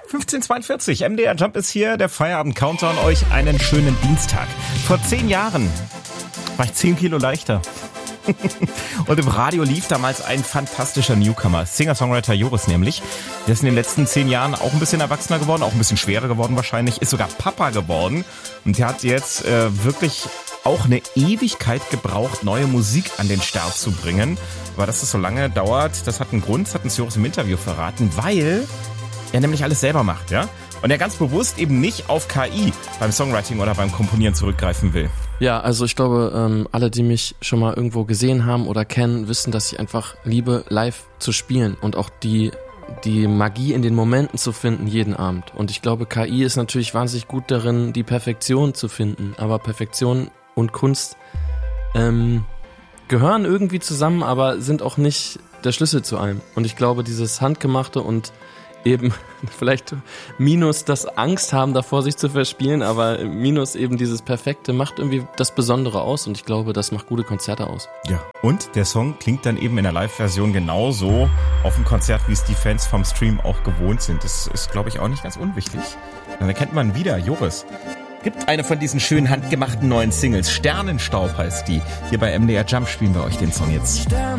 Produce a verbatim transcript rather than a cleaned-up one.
fünfzehn Uhr zweiundvierzig, M D R Jump ist hier, der Feierabend-Countdown, euch einen schönen Dienstag. Vor zehn Jahren war ich zehn Kilo leichter. Und im Radio lief damals ein fantastischer Newcomer, Singer-Songwriter Joris nämlich. Der ist in den letzten zehn Jahren auch ein bisschen erwachsener geworden, auch ein bisschen schwerer geworden wahrscheinlich, ist sogar Papa geworden. Und der hat jetzt äh, wirklich auch eine Ewigkeit gebraucht, neue Musik an den Start zu bringen. Aber dass das so lange dauert, das hat einen Grund, das hat uns Joris im Interview verraten, weil er nämlich alles selber macht, ja? Und er ganz bewusst eben nicht auf K I beim Songwriting oder beim Komponieren zurückgreifen will. Ja, also ich glaube, ähm, alle, die mich schon mal irgendwo gesehen haben oder kennen, wissen, dass ich einfach liebe, live zu spielen und auch die die Magie in den Momenten zu finden jeden Abend. Und ich glaube, K I ist natürlich wahnsinnig gut darin, die Perfektion zu finden. Aber Perfektion und Kunst ähm, gehören irgendwie zusammen, aber sind auch nicht der Schlüssel zu allem. Und ich glaube, dieses Handgemachte und eben vielleicht minus das Angst haben davor, sich zu verspielen, aber minus eben dieses Perfekte macht irgendwie das Besondere aus und ich glaube, das macht gute Konzerte aus. Ja, und der Song klingt dann eben in der Live-Version genauso auf dem Konzert, wie es die Fans vom Stream auch gewohnt sind. Das ist, glaube ich, auch nicht ganz unwichtig. Dann erkennt man wieder Joris. Gibt eine von diesen schönen handgemachten neuen Singles. Sternenstaub heißt die. Hier bei M D R Jump spielen wir euch den Song jetzt. Sternenstaub